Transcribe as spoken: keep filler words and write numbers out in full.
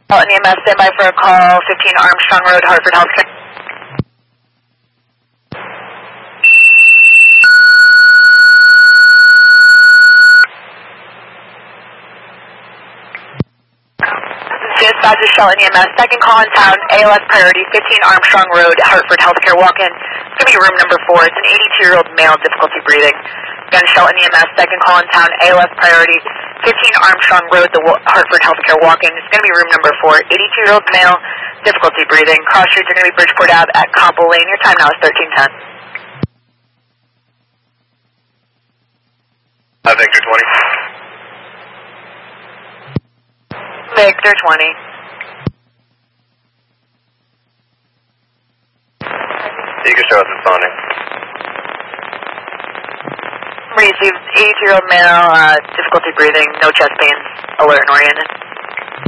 An E M S, standby for a call, fifteen Armstrong Road, Hartford Healthcare. Dispatch is Shelton E M S, second call in town, A L S priority, fifteen Armstrong Road, Hartford Healthcare walk-in. It's going to be room number four. It's an eighty-two-year-old male, difficulty breathing. Again, Shelton E M S, second call in town, A L S priority, fifteen Armstrong Road, the Hartford Healthcare walk-in. It's going to be room number four. eighty-two-year-old male, difficulty breathing. Cross streets are going to be Bridgeport Ave at Compo Lane. Your time now is thirteen ten. Uh, Victor twenty. Victor twenty. You can show us responding. Received eighty-two-year-old male, uh, difficulty breathing, no chest pains, alert and oriented.